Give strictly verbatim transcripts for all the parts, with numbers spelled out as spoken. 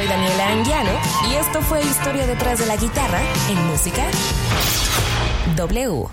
Soy Daniela Anguiano y esto fue Historia detrás de la guitarra en Música W.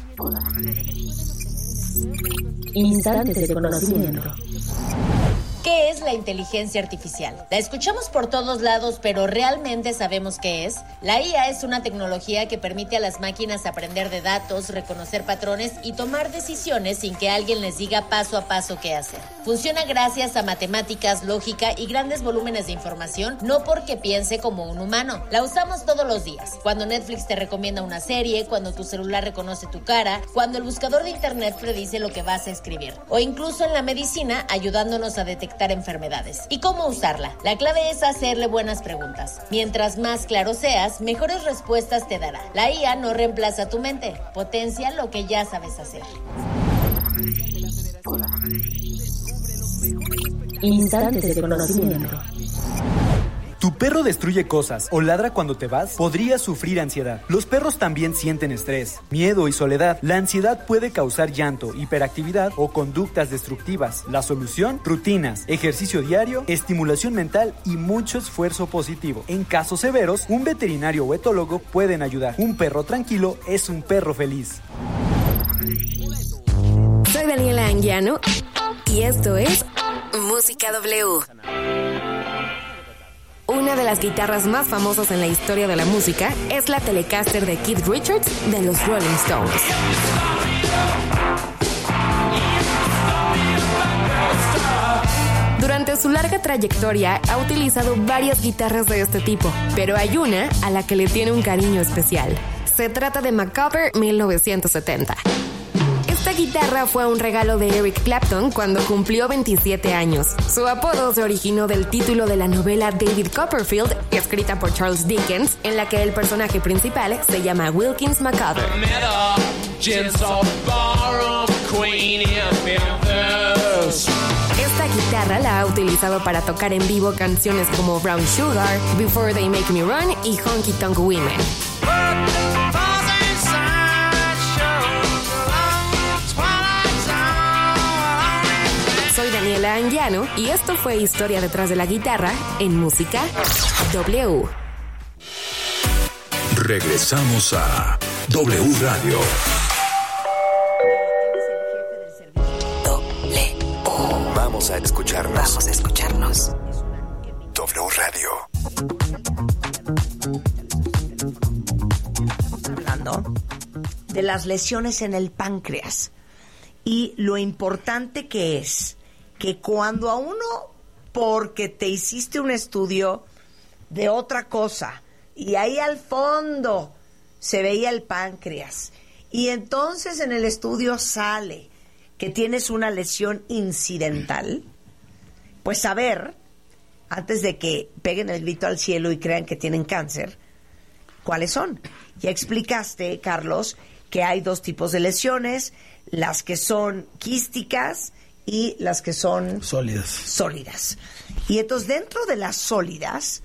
Instantes de conocimiento. ¿Qué es la inteligencia artificial? La escuchamos por todos lados, pero ¿realmente sabemos qué es? La I A es una tecnología que permite a las máquinas aprender de datos, reconocer patrones y tomar decisiones sin que alguien les diga paso a paso qué hacer. Funciona gracias a matemáticas, lógica y grandes volúmenes de información, no porque piense como un humano. La usamos todos los días. Cuando Netflix te recomienda una serie, cuando tu celular reconoce tu cara, cuando el buscador de internet predice lo que vas a escribir. O incluso en la medicina, ayudándonos a detectar enfermedades. ¿Y cómo usarla? La clave es hacerle buenas preguntas. Mientras más claro seas, mejores respuestas te dará. La I A no reemplaza tu mente, potencia lo que ya sabes hacer. Instantes de conocimiento. ¿Tu perro destruye cosas o ladra cuando te vas? Podrías sufrir ansiedad. Los perros también sienten estrés, miedo y soledad. La ansiedad puede causar llanto, hiperactividad o conductas destructivas. La solución: rutinas, ejercicio diario, estimulación mental y mucho esfuerzo positivo. En casos severos, un veterinario o etólogo pueden ayudar. Un perro tranquilo es un perro feliz. Soy Daniela Anguiano y esto es Música W. Una de las guitarras más famosas en la historia de la música es la Telecaster de Keith Richards de los Rolling Stones. Durante su larga trayectoria ha utilizado varias guitarras de este tipo, pero hay una a la que le tiene un cariño especial. Se trata de Macabre mil novecientos setenta. Esta guitarra fue un regalo de Eric Clapton cuando cumplió veintisiete años. Su apodo se originó del título de la novela David Copperfield, escrita por Charles Dickens, en la que el personaje principal se llama Wilkins Macabre. Esta guitarra la ha utilizado para tocar en vivo canciones como Brown Sugar, Before They Make Me Run y Honky Tonk Women. Soy Daniela Anguiano y esto fue Historia detrás de la guitarra en Música W. Regresamos a W Radio. W. Vamos a escucharnos. Vamos a escucharnos. W Radio. Hablando de las lesiones en el páncreas y lo importante que es que cuando a uno, porque te hiciste un estudio de otra cosa y ahí al fondo se veía el páncreas y entonces en el estudio sale que tienes una lesión incidental, pues saber, antes de que peguen el grito al cielo y crean que tienen cáncer, ¿cuáles son? Ya explicaste, Carlos, que hay dos tipos de lesiones, las que son quísticas y las que son sólidas. Sólidas. Y entonces dentro de las sólidas,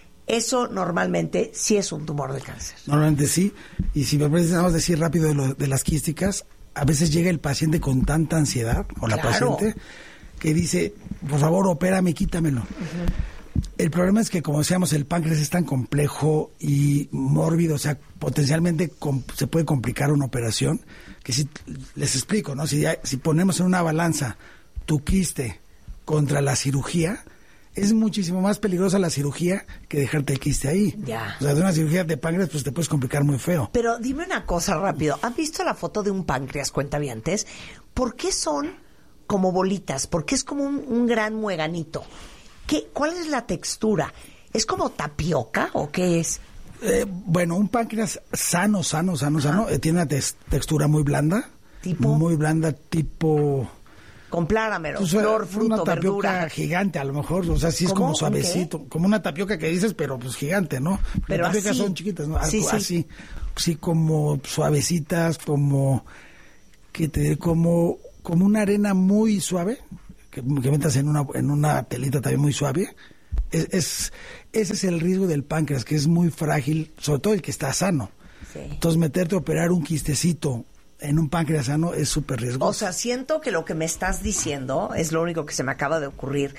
eso normalmente sí es un tumor de cáncer. Normalmente sí. Y si me permites decir rápido de, lo, de las quísticas, a veces llega el paciente con tanta ansiedad, o la Claro. paciente, que dice, por favor, opérame, quítamelo. Uh-huh. El problema es que, como decíamos, el páncreas es tan complejo y mórbido, o sea, potencialmente com- se puede complicar una operación, que si les explico, ¿no? Si, ya, si ponemos en una balanza tu quiste contra la cirugía, es muchísimo más peligrosa la cirugía que dejarte el quiste ahí. Ya. O sea, de una cirugía de páncreas, pues te puedes complicar muy feo. Pero dime una cosa rápido. ¿Han visto la foto de un páncreas, cuentavientes? ¿Por qué son como bolitas? ¿Por qué es como un, un gran mueganito? ¿Qué, ¿Cuál es la textura? ¿Es como tapioca o qué es? Eh, bueno, un páncreas sano, sano, sano, sano, eh, tiene una tex- textura muy blanda. ¿Tipo? Muy blanda, tipo... Compláramelo. Pues, Flor, fruto, una tapioca verdura. gigante, a lo mejor, o sea, sí es ¿Cómo? como suavecito, ¿Un como una tapioca que dices, pero pues gigante, ¿no? Pero Las tapiocas así. son chiquitas, ¿no? Sí, Algo sí. así, sí, como suavecitas, como, que te diré, como, como una arena muy suave, que, que metas en una, en una telita también muy suave. Es, es, ese es el riesgo del páncreas, que es muy frágil, sobre todo el que está sano. Sí. Entonces, meterte a operar un quistecito en un páncreas sano es súper riesgoso. O sea, siento que lo que me estás diciendo es lo único que se me acaba de ocurrir,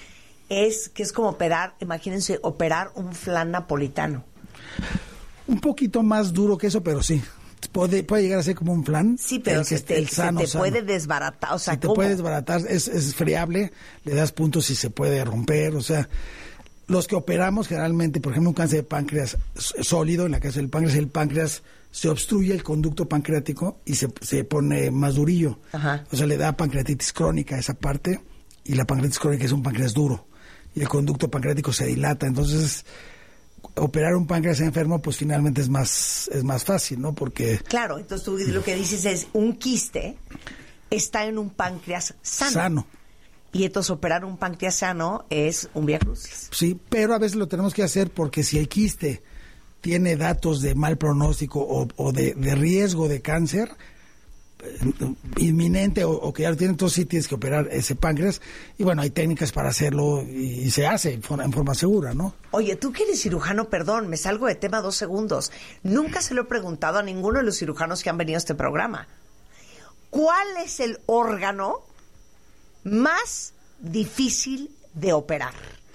es que es como operar, imagínense, operar un flan napolitano. Un poquito más duro que eso, pero sí. Puede, puede llegar a ser como un flan. Sí, pero el se que, te, el sano, se te sano. puede desbaratar. O sea, se te ¿cómo? puede desbaratar, es, es friable, le das puntos y se puede romper. O sea, los que operamos generalmente, por ejemplo, un cáncer de páncreas sólido, en la caso del páncreas, el páncreas se obstruye el conducto pancreático y se, se pone más durillo. Ajá. O sea, le da pancreatitis crónica a esa parte, y la pancreatitis crónica es un páncreas duro. Y el conducto pancreático se dilata. Entonces, operar un páncreas enfermo, pues finalmente es más es más fácil, ¿no? Porque... Claro, entonces tú lo que dices es, un quiste está en un páncreas sano. Sano. Y entonces operar un páncreas sano es un viacrucis. Sí, pero a veces lo tenemos que hacer porque si el quiste tiene datos de mal pronóstico o, o de, de riesgo de cáncer eh, inminente o, o que ya lo tiene, entonces sí tienes que operar ese páncreas. Y bueno, hay técnicas para hacerlo y, y se hace en forma, en forma segura, ¿no? Oye, tú que eres cirujano, perdón, me salgo de tema dos segundos. Nunca se lo he preguntado a ninguno de los cirujanos que han venido a este programa. ¿Cuál es el órgano más difícil de operar?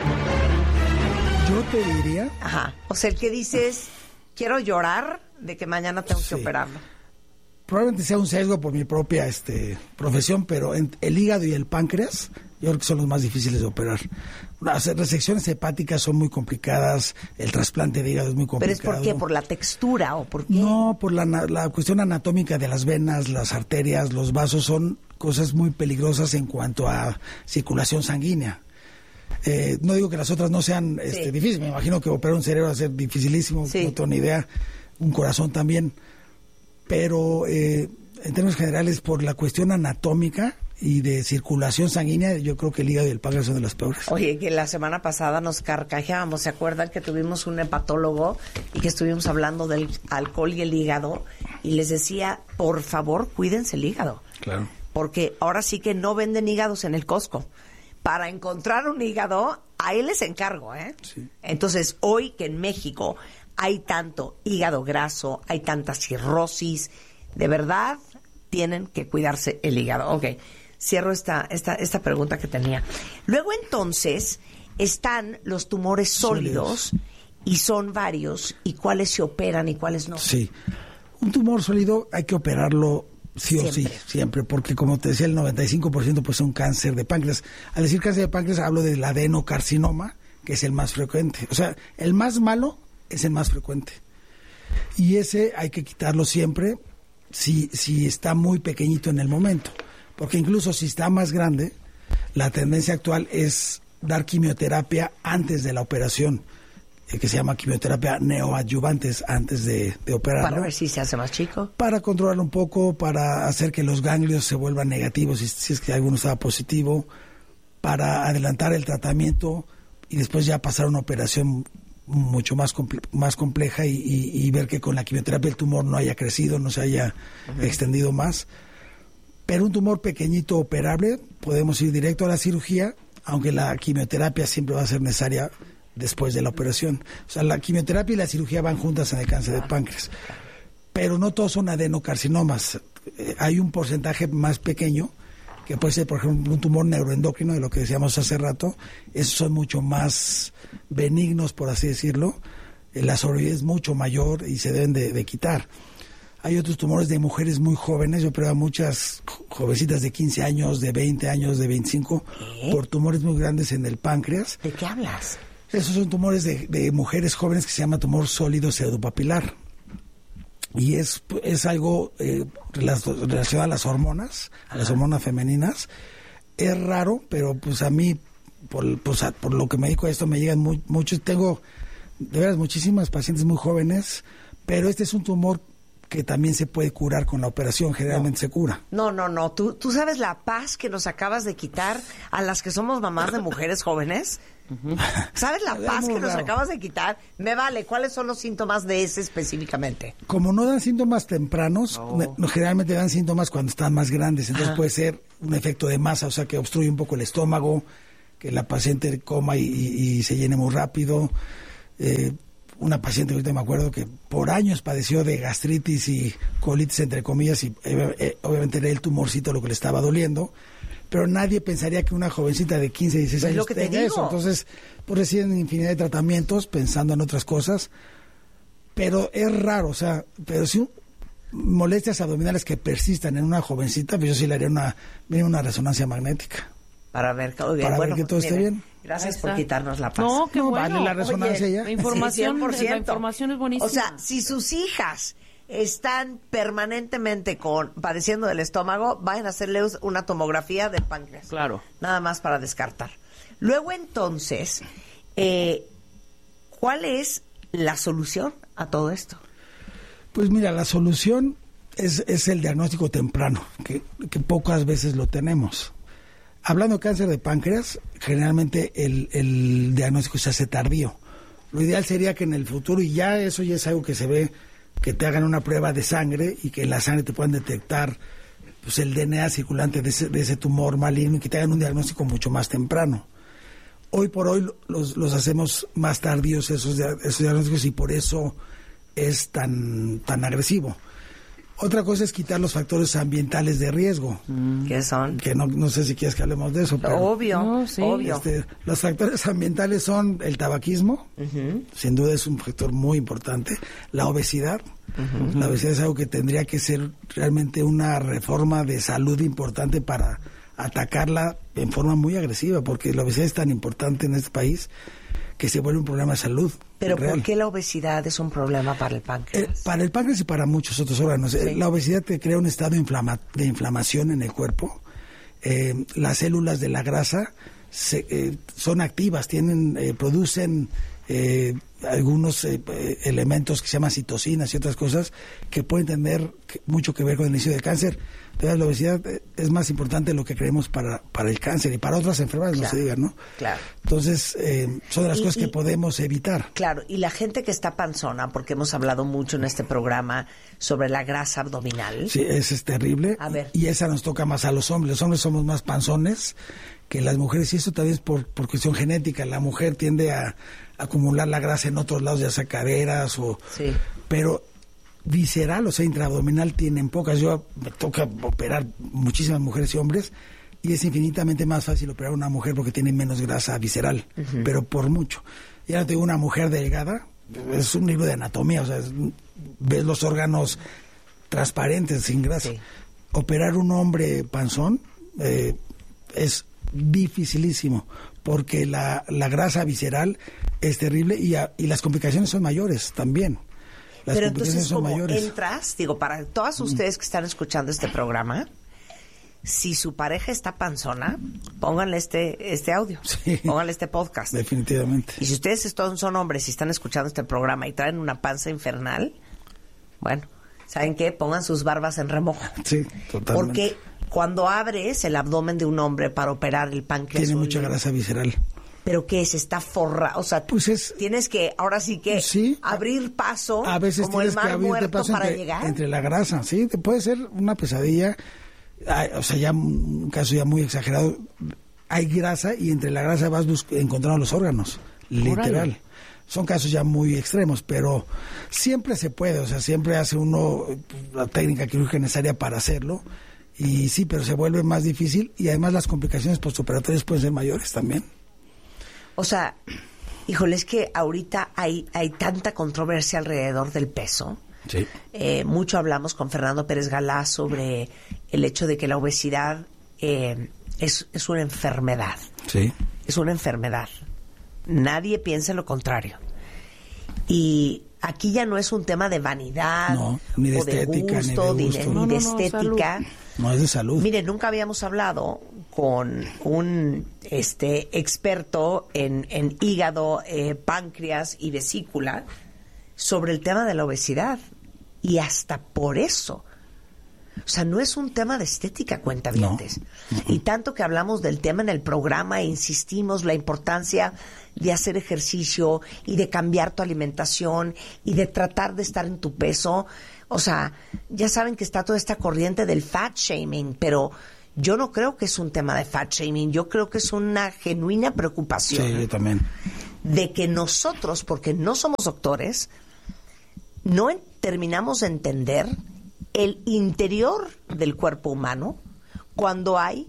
Yo te diría... Ajá. O sea, el que dices, quiero llorar de que mañana tengo Sí. que operarlo. Probablemente sea un sesgo por mi propia este, profesión, pero en, el hígado y el páncreas, yo creo que son los más difíciles de operar. Las resecciones hepáticas son muy complicadas, el trasplante de hígado es muy ¿Pero complicado. es por qué? ¿Por la textura o por qué? No, por la, na- la cuestión anatómica de las venas, las arterias, los vasos, son cosas muy peligrosas en cuanto a circulación sanguínea. Eh, no digo que las otras no sean este, Sí. difíciles, me imagino que operar un cerebro va a ser dificilísimo, Sí. no tengo ni idea, un corazón también, pero eh, en términos generales, por la cuestión anatómica y de circulación sanguínea, yo creo que el hígado y el páncreas son de las peores. Oye, que la semana pasada nos carcajeábamos, ¿se acuerdan que tuvimos un hepatólogo y que estuvimos hablando del alcohol y el hígado? Y les decía, por favor, cuídense el hígado. Claro. Porque ahora sí que no venden hígados en el Costco. Para encontrar un hígado, ahí les encargo, ¿eh? Sí. Entonces, hoy que en México hay tanto hígado graso, hay tanta cirrosis, de verdad tienen que cuidarse el hígado. Ok, cierro esta, esta, esta pregunta que tenía. Luego entonces están los tumores sólidos, Sólidos. y son varios, y cuáles se operan y cuáles no. Sí. Un tumor sólido hay que operarlo sí o Siempre. sí, siempre, porque como te decía, el noventa y cinco por ciento pues es un cáncer de páncreas. Al decir cáncer de páncreas hablo del adenocarcinoma, que es el más frecuente. O sea, el más malo es el más frecuente. Y ese hay que quitarlo siempre si, si está muy pequeñito en el momento. Porque incluso si está más grande, la tendencia actual es dar quimioterapia antes de la operación, eh, que se llama quimioterapia neoadyuvantes antes de, de operarlo. Para ver si se hace más chico. Para controlarlo un poco, para hacer que los ganglios se vuelvan negativos si, si es que alguno estaba positivo, para adelantar el tratamiento y después ya pasar a una operación mucho más comple- más compleja y, y, y ver que con la quimioterapia el tumor no haya crecido, no se haya uh-huh. extendido más. Pero un tumor pequeñito operable, podemos ir directo a la cirugía, aunque la quimioterapia siempre va a ser necesaria después de la operación. O sea, la quimioterapia y la cirugía van juntas en el cáncer de páncreas. Pero no todos son adenocarcinomas. Eh, hay un porcentaje más pequeño, que puede ser, por ejemplo, un tumor neuroendocrino, de lo que decíamos hace rato. Esos son mucho más benignos, por así decirlo. Eh, la sobrevivencia es mucho mayor y se deben de, de quitar. Hay otros tumores de mujeres muy jóvenes. Yo operé a muchas jovencitas de quince años, de veinte años, de veinticinco, ¿Qué? por tumores muy grandes en el páncreas. ¿De qué hablas? Esos son tumores de, de mujeres jóvenes que se llama tumor sólido pseudopapilar. Y es, es algo eh, relacionado a las hormonas, a las hormonas femeninas. Es raro, pero pues a mí, por, pues, a, por lo que me dedico a esto, me llegan muy, muchos. Tengo, de veras, muchísimas pacientes muy jóvenes, pero este es un tumor que también se puede curar con la operación, generalmente no. se cura. No, no, no. ¿Tú, ¿Tú sabes la paz que nos acabas de quitar a las que somos mamás de mujeres jóvenes? Uh-huh. ¿Sabes la paz que nos acabas de quitar? Me vale. ¿Cuáles son los síntomas de ese específicamente? Como no dan síntomas tempranos, oh. no, generalmente dan síntomas cuando están más grandes. Entonces Ajá. puede ser un efecto de masa, o sea, que obstruye un poco el estómago, que la paciente coma y, y, y se llene muy rápido. Eh, una paciente, ahorita me acuerdo, que por años padeció de gastritis y colitis, entre comillas, y eh, eh, obviamente era el tumorcito lo que le estaba doliendo, pero nadie pensaría que una jovencita de quince, dieciséis años lo que te tenga digo. eso. Entonces, pues reciben infinidad de tratamientos pensando en otras cosas, pero es raro, o sea, pero si un, molestias abdominales que persistan en una jovencita, pues yo sí le haría una, una resonancia magnética. Para ver que, Para ver que todo esté bien. Gracias por quitarnos la paz. No, qué No, bueno. vale la resonancia Oye, ya. La información, Sí, cien por ciento. la información es buenísima. O sea, si sus hijas están permanentemente con padeciendo del estómago, vayan a hacerle una tomografía del páncreas. Claro. Nada más para descartar. Luego, entonces, eh, ¿cuál es la solución a todo esto? Pues mira, la solución es, es el diagnóstico temprano, que, que pocas veces lo tenemos. Hablando de cáncer de páncreas, generalmente el, el diagnóstico se hace tardío. Lo ideal sería que en el futuro, y ya eso ya es algo que se ve, que te hagan una prueba de sangre y que en la sangre te puedan detectar pues, el D N A circulante de ese, de ese tumor maligno y que te hagan un diagnóstico mucho más temprano. Hoy por hoy los, los hacemos más tardíos esos, esos diagnósticos y por eso es tan, tan agresivo. Otra cosa es quitar los factores ambientales de riesgo. ¿Qué son? Que no, no sé si quieres que hablemos de eso. Pero, Obvio, No, sí. obvio. este, los factores ambientales son el tabaquismo, Ujú. sin duda es un factor muy importante, la obesidad. Uh-huh. La obesidad es algo que tendría que ser realmente una reforma de salud importante para atacarla en forma muy agresiva, porque la obesidad es tan importante en este país que se vuelve un problema de salud. Pero real. ¿por qué la obesidad es un problema para el páncreas? Eh, para el páncreas y para muchos otros órganos. Eh, Sí. La obesidad te crea un estado inflama- de inflamación en el cuerpo. Eh, las células de la grasa se, eh, son activas, tienen, eh, producen eh, algunos eh, eh, elementos que se llaman citocinas y otras cosas que pueden tener que- mucho que ver con el inicio del cáncer. De verdad, la obesidad eh, es más importante de lo que creemos para, para el cáncer y para otras enfermedades, Claro, no se diga, ¿no? claro. Entonces, eh, son de las Y- cosas y- que podemos evitar. Claro, y la gente que está panzona, porque hemos hablado mucho en este programa sobre la grasa abdominal. Sí, esa es terrible. A ver. Y esa nos toca más a los hombres. Los hombres somos más panzones que las mujeres. Y eso también es por, por cuestión genética. La mujer tiende a, a acumular la grasa en otros lados, ya sea caderas o... Sí. Pero visceral, o sea, intraabdominal, tienen pocas. Yo me toca operar muchísimas mujeres y hombres y es infinitamente más fácil operar a una mujer porque tiene menos grasa visceral, uh-huh. pero por mucho. Ya no tengo una mujer delgada, es un libro de anatomía, o sea, es, ves los órganos transparentes, sin grasa. Sí. Operar un hombre panzón eh, es dificilísimo porque la, la grasa visceral es terrible y, a, y las complicaciones son mayores también. Las Pero complicaciones entonces, son como mayores. entras, digo, para todas ustedes que están escuchando este programa, si su pareja está panzona, pónganle este este audio, Sí. pónganle este podcast. Definitivamente. Y si ustedes son, son hombres y están escuchando este programa y traen una panza infernal, bueno, ¿saben qué? Pongan sus barbas en remojo. Sí, totalmente. Porque cuando abres el abdomen de un hombre para operar el páncreas... Tiene o mucha el- grasa visceral. ¿Pero qué es? Está forra, o sea, Pues es- tienes que, ahora sí que, Sí. abrir paso, A veces como el tienes que mar abrirte muerto paso para entre, llegar. entre la grasa, sí, te puede ser una pesadilla, Ay, o sea, ya un caso ya muy exagerado, hay grasa y entre la grasa vas bus- encontrando los órganos, literal. Órale. Son casos ya muy extremos, pero siempre se puede, o sea, siempre hace uno eh, la técnica quirúrgica necesaria para hacerlo, y sí, pero se vuelve más difícil y además las complicaciones postoperatorias pueden ser mayores también. O sea, híjole, es que ahorita hay, hay tanta controversia alrededor del peso. Sí. Eh, mucho hablamos con Fernando Pérez Galá sobre el hecho de que la obesidad eh, es, es una enfermedad. Sí. Es una enfermedad. Nadie piensa lo contrario. Y aquí ya no es un tema de vanidad, No, ni de o de estética, ni de gusto, ni de, gusto. ni No, de no, no, estética. salud. No es de salud. Mire, nunca habíamos hablado con un este experto en, en hígado, eh, páncreas y vesícula sobre el tema de la obesidad. Y hasta por eso. O sea, no es un tema de estética, cuentavientes. No. Y tanto que hablamos del tema en el programa e insistimos la importancia de hacer ejercicio y de cambiar tu alimentación y de tratar de estar en tu peso. O sea, ya saben que está toda esta corriente del fat shaming, pero yo no creo que es un tema de fat shaming. Yo creo que es una genuina preocupación Sí, yo también. de que nosotros, porque no somos doctores, no en- terminamos de entender el interior del cuerpo humano cuando hay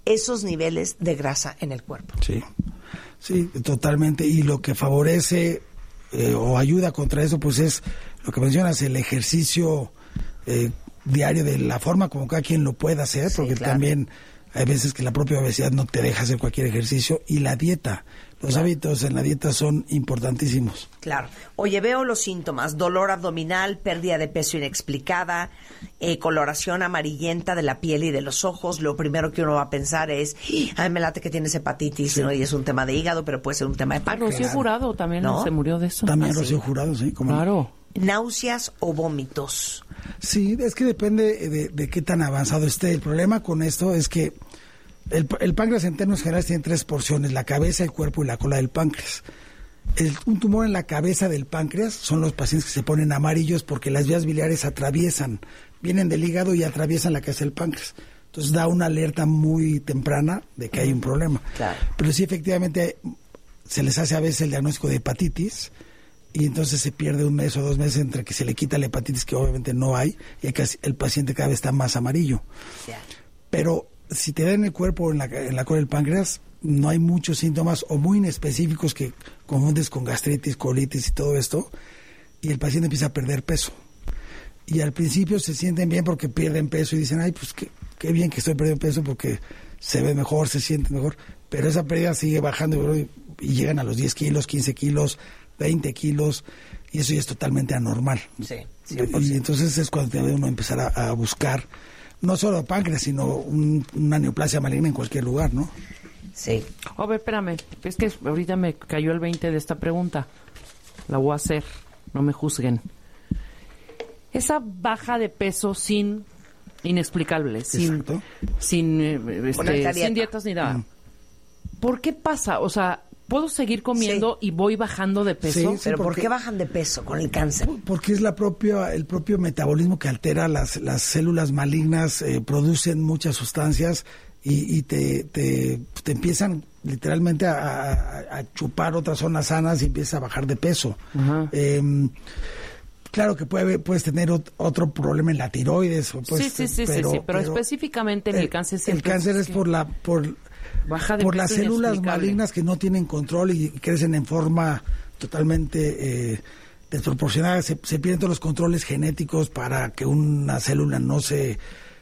esos niveles de grasa en el cuerpo. Sí, sí, totalmente. Y lo que favorece eh, o ayuda contra eso, pues es lo que mencionas, el ejercicio eh, diario, de la forma como cada quien lo pueda hacer, Sí, porque claro. también hay veces que la propia obesidad no te deja hacer cualquier ejercicio, y la dieta. Los hábitos en la dieta son importantísimos. Claro. Oye, veo los síntomas: dolor abdominal, pérdida de peso inexplicada, eh, coloración amarillenta de la piel y de los ojos. Lo primero que uno va a pensar es, ay, me late que tienes hepatitis, ¿no? Y es un tema de hígado, pero puede ser un tema de páncreas. Rocío Jurado también ¿No? se murió de eso. También ¿Ah, sí? Rocío Jurado, sí. ¿Cómo no? Claro. Náuseas o vómitos. Sí, es que depende de, de qué tan avanzado esté. El problema con esto es que el, el páncreas en términos generales tiene tres porciones: la cabeza, el cuerpo y la cola del páncreas. El, un tumor en la cabeza del páncreas son los pacientes que se ponen amarillos porque las vías biliares atraviesan, vienen del hígado y atraviesan la cabeza del páncreas. Entonces da una alerta muy temprana de que hay un problema. Claro. Pero sí, efectivamente, se les hace a veces el diagnóstico de hepatitis, y entonces se pierde un mes o dos meses entre que se le quita la hepatitis, que obviamente no hay, y el, el paciente cada vez está más amarillo. Yeah. Pero si te da en el cuerpo, en la, en la cola del páncreas, no hay muchos síntomas o muy inespecíficos que confundes con gastritis, colitis y todo esto, y el paciente empieza a perder peso. Y al principio se sienten bien porque pierden peso y dicen, ay, pues qué, qué bien que estoy perdiendo peso porque se ve mejor, se siente mejor, pero esa pérdida sigue bajando y, y llegan a los diez kilos, quince kilos, veinte kilos, y eso ya es totalmente anormal. Sí, Y entonces es cuando debe uno empezar a, a buscar no solo páncreas, sino un, una neoplasia maligna en cualquier lugar, ¿no? Sí. A ver, espérame, es que ahorita me cayó el veinte de esta pregunta. La voy a hacer, no me juzguen. Esa baja de peso sin inexplicable, sin, Exacto. sin, eh, este, Ponerte a dieta. sin dietas ni nada. ¿Por qué pasa? O sea, ¿puedo seguir comiendo Sí. y voy bajando de peso? Sí, Pero ¿por porque- qué bajan de peso con el cáncer? Porque es la propia, el propio metabolismo que altera las, las células malignas, eh, producen muchas sustancias y, y te, te, te empiezan literalmente a, a- a chupar otras zonas sanas y empiezas a bajar de peso. Ajá. Eh, claro que puede, puedes tener ot- otro problema en la tiroides. o puedes- sí, sí, sí, sí, sí, pero específicamente en el cáncer El siempre cáncer es es que- por la... por Baja de por peso las células inexplicable. malignas que no tienen control y crecen en forma totalmente eh, desproporcionada. Se, se pierden todos los controles genéticos para que una célula no se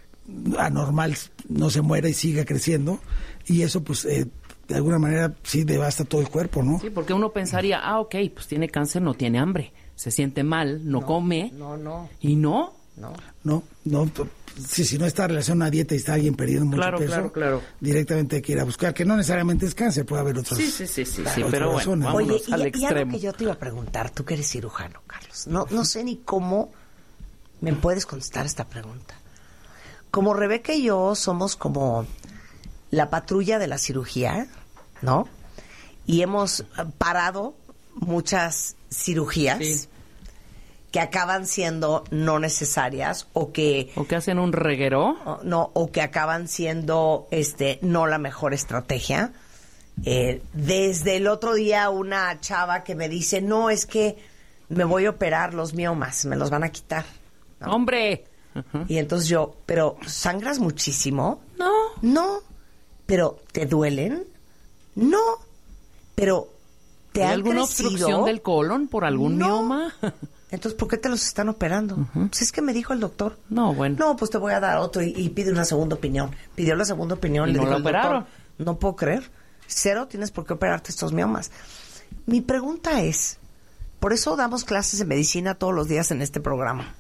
anormal no se muera y siga creciendo, y eso pues eh, de alguna manera sí devasta todo el cuerpo, ¿no? Sí, porque uno pensaría, ah, ok, pues tiene cáncer, no tiene hambre, se siente mal, no, come, No, no, y no. no. No, no, t- si, si no está relacionado a una dieta y está alguien perdiendo mucho Claro, peso, claro, claro. directamente hay que ir a buscar, que no necesariamente es cáncer, puede haber otros. Sí, sí, sí, sí, sí, otras pero bueno, razones. vámonos Oye, y, al y algo extremo. que yo te iba a preguntar, tú que eres cirujano, Carlos, no, no sé ni cómo me puedes contestar esta pregunta. Como Rebeca y yo somos como la patrulla de la cirugía, ¿no? Y hemos parado muchas cirugías Sí. que acaban siendo no necesarias o que O que hacen un reguero. o- no o que acaban siendo este no la mejor estrategia. Eh, desde el otro día una chava que me dice, no, es que me voy a operar los miomas, me los van a quitar, ¿no? ¡Hombre! Ajá. Y entonces yo, pero ¿sangras muchísimo? No. No. ¿Pero te duelen? No. ¿Pero te ¿Hay han alguna crecido? obstrucción del colon por algún No. mioma? Entonces, ¿por qué te los están operando? Pues es que me dijo el doctor. No, bueno. No, pues te voy a dar otro y, y pide una segunda opinión. Pidió la segunda opinión Y le no dijo la el doctor, operaron. no puedo creer. Cero tienes por qué operarte estos miomas. Mi pregunta es, por eso damos clases de medicina todos los días en este programa.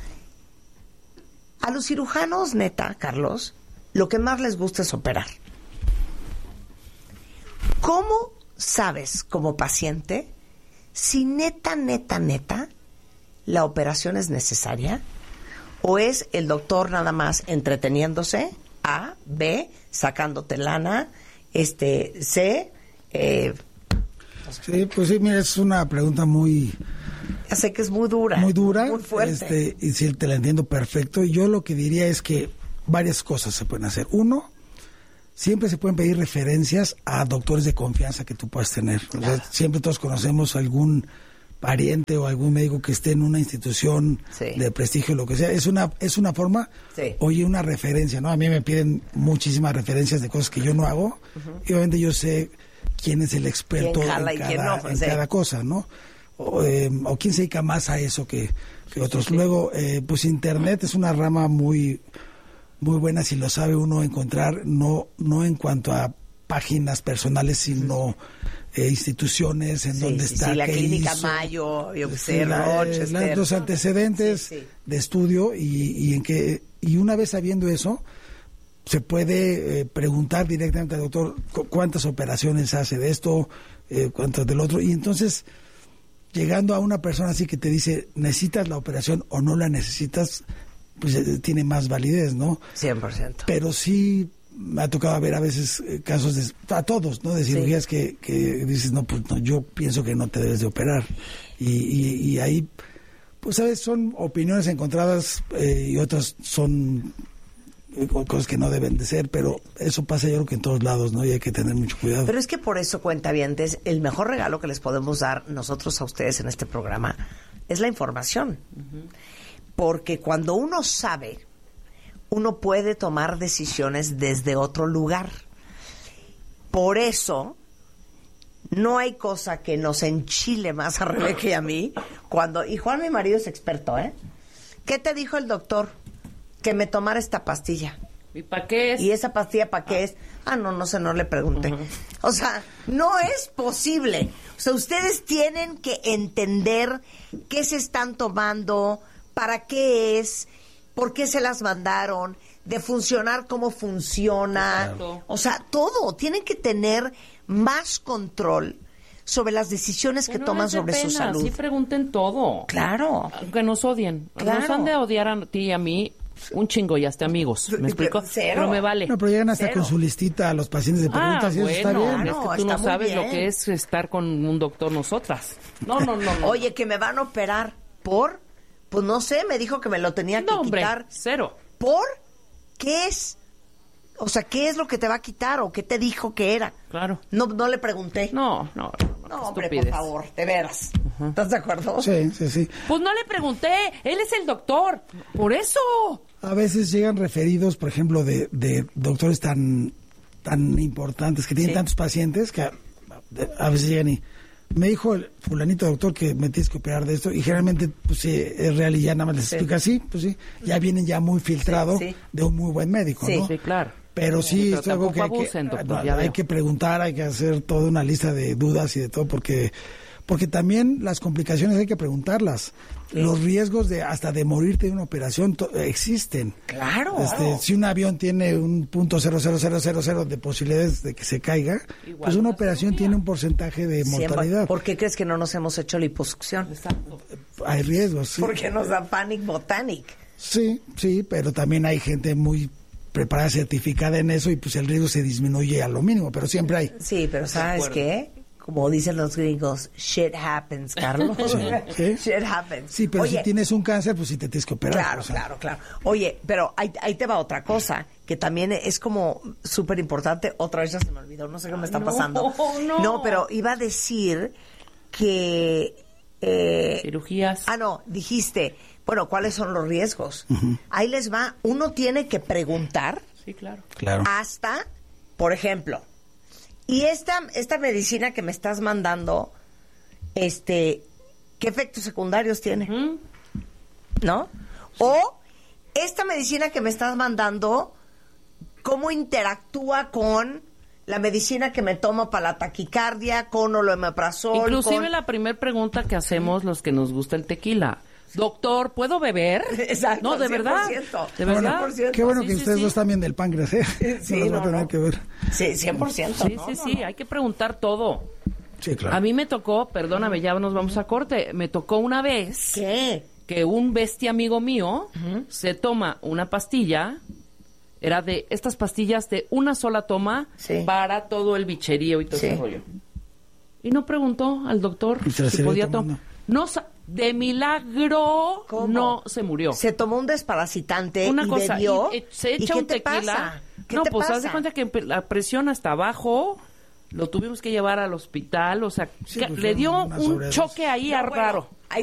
A los cirujanos, neta, Carlos, lo que más les gusta es operar. ¿Cómo sabes como paciente si neta, neta, neta la operación es necesaria o es el doctor nada más entreteniéndose? A, B, sacándote lana, este, C, eh, Sí, pues sí, mira, es una pregunta muy... ya sé que es muy dura, muy dura, muy fuerte. este, y sí, te la entiendo perfecto. Y yo lo que diría es que varias cosas se pueden hacer. Uno, siempre se pueden pedir referencias a doctores de confianza que tú puedas tener. O sea, siempre todos conocemos algún pariente o algún médico que esté en una institución Sí. de prestigio, lo que sea, es una es una forma, Sí. oye, una referencia, ¿no? A mí me piden muchísimas referencias de cosas que yo no hago, y obviamente yo sé quién es el experto Quién jala en, y quién cada, no, en sí. cada cosa, ¿no? O, eh, o quién se dedica más a eso que, que otros. Luego, eh, pues Internet es una rama muy muy buena si lo sabe uno encontrar, no no en cuanto a páginas personales, sino eh, instituciones en Sí, donde sí, está, sí, la qué clínica hizo. Mayo, yo qué Sí, sé, la- eh, Rochester. la- los antecedentes Sí, sí. de estudio y, y en que y una vez sabiendo eso se puede eh, preguntar directamente al doctor cu- cuántas operaciones hace de esto, eh, cuántas del otro, y entonces llegando a una persona así que te dice necesitas la operación o no la necesitas, pues eh, tiene más validez, ¿no? cien por ciento. Pero sí me ha tocado ver a veces eh, casos de a todos, ¿no? De cirugías que, que dices, no, pues no, yo pienso que no te debes de operar. Y, y, y ahí, pues, ¿sabes? Son opiniones encontradas eh, y otras son eh, cosas que no deben de ser, pero eso pasa yo creo que en todos lados, ¿no? Y hay que tener mucho cuidado. Pero es que por eso, cuentavientes, el mejor regalo que les podemos dar nosotros a ustedes en este programa es la información. Porque cuando uno sabe, uno puede tomar decisiones desde otro lugar. Por eso, no hay cosa que nos enchile más a Rebeca y a mí cuando... Y Juan, mi marido, es experto, ¿eh? ¿Qué te dijo el doctor? Que me tomara esta pastilla. ¿Y para qué es? ¿Y esa pastilla para qué es? Ah, no, no sé, no le pregunté. O sea, no es posible. O sea, ustedes tienen que entender qué se están tomando, para qué es, por qué se las mandaron, de funcionar, cómo funciona. Exacto. O sea, todo. Tienen que tener más control sobre las decisiones que no toman les dé sobre su pena, salud. Sí, pregunten todo. Claro. Aunque nos odien. Claro. Nos han de odiar a ti y a mí un chingo y hasta amigos. ¿Me explico? Cero. Pero me vale. No, pero llegan hasta Cero. con su listita a los pacientes de Ah, preguntas y eso está bueno, bien. es No, que tú está no muy sabes lo bien. que es estar con un doctor nosotras. No, no, no. no. Oye, que me van a operar por, pues no sé, me dijo que me lo tenía que no, hombre, quitar. cero. ¿Por qué es? O sea, ¿qué es lo que te va a quitar o qué te dijo que era? Claro. No, no le pregunté. No, no. No, hombre, por estupidez. favor, de veras. ¿Estás de acuerdo? Sí, sí, sí. Pues no le pregunté. Él es el doctor. Por eso. A veces llegan referidos, por ejemplo, de, de doctores tan tan importantes que tienen Sí. tantos pacientes que a, a veces llegan y me dijo el fulanito doctor que me tienes que operar de esto y generalmente pues sí, es real y ya nada más les Sí. explica así, pues sí, ya vienen ya muy filtrado Sí, sí. de un muy buen médico, Sí. ¿no? Sí, claro. Pero sí, Pero esto es algo que hay, tampoco abusen, que, doctor, no, ya hay veo. que preguntar, hay que hacer toda una lista de dudas y de todo, porque porque también las complicaciones hay que preguntarlas. Los riesgos de hasta de morirte de una operación to- existen. Claro. Este, si un avión tiene un punto cero cero cero cero cero de posibilidades de que se caiga, Igual pues una una operación cirugía. tiene un porcentaje de Siempre. mortalidad. ¿Por qué crees que no nos hemos hecho liposucción? Exacto. Hay riesgos, sí. Porque nos da panic botanic. Sí, sí, pero también hay gente muy preparada, certificada en eso y pues el riesgo se disminuye a lo mínimo, pero siempre hay. Sí, pero ¿sabes qué? Como dicen los gringos, shit happens, Carlos. Sí. Shit happens. Sí, pero Oye, si tienes un cáncer, pues sí te tienes que operar. Claro, o sea. claro, claro. Oye, pero ahí, ahí te va otra cosa, que también es como súper importante. Otra vez ya se me olvidó, no sé qué me está no, pasando. no. pero iba a decir que... eh, Cirugías. Ah, no, dijiste, bueno, ¿cuáles son los riesgos? Ahí les va, uno tiene que preguntar Sí, claro. Claro. hasta, por ejemplo, y esta, esta medicina que me estás mandando, este, ¿qué efectos secundarios tiene? ¿Mm? ¿No? O esta medicina que me estás mandando, ¿cómo interactúa con la medicina que me tomo para la taquicardia, con omeprazol? Inclusive con... la primera pregunta que hacemos los que nos gusta el tequila. Doctor, ¿puedo beber? Exacto, No, de cien por verdad. ciento. De Bueno, verdad. cien por ciento. Qué bueno Sí, que sí, ustedes sí. dos también del páncreas, ¿eh? Sí, no los va no, a tener no. que ver. Sí, cien por ciento. Sí, ¿no? sí, No, sí, no. hay que preguntar todo. Sí, claro. A mí me tocó, perdóname, ya nos vamos a corte, me tocó una vez ¿Qué? que un bestia amigo mío se toma una pastilla, era de estas pastillas de una sola toma Sí. para todo el bicherío y todo Sí. ese rollo. Y no preguntó al doctor ¿Y se la si siguió podía tomando? tomar. No, sa- de milagro ¿Cómo? no se murió. Se tomó un desparasitante Una y cosa, bebió. y, eh, se ¿Y echa qué un te tequila. pasa? ¿Qué No, te pues haz de pasa? cuenta que empe- la presión hasta abajo Lo tuvimos que llevar al hospital, o sea, Sí, que pues le fue dio una un sobredosis. choque ahí No, a bueno, raro. hay